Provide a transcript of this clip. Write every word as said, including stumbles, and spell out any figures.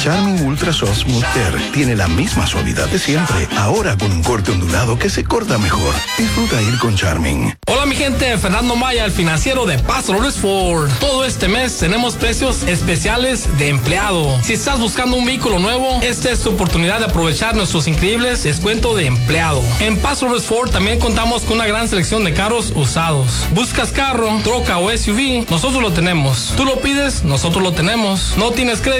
Charmin Ultra Soft Smooth Air tiene la misma suavidad de siempre, ahora con un corte ondulado que se corta mejor. Disfruta ir con Charmin. Hola mi gente, Fernando Maya, el financiero de Paso Robles Ford. Todo este mes tenemos precios especiales de empleado. Si estás buscando un vehículo nuevo, esta es tu oportunidad de aprovechar nuestros increíbles descuentos de empleado. En Paso Robles Ford también contamos con una gran selección de carros usados. ¿Buscas carro, troca o S U V? Nosotros lo tenemos. Tú lo pides, nosotros lo tenemos. No tienes crédito.